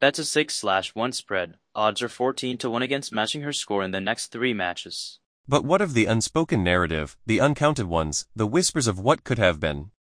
Bet's a 6/1 spread. Odds are 14 to 1 against matching her score in the next 3 matches. But what of the unspoken narrative, the uncounted ones, the whispers of what could have been?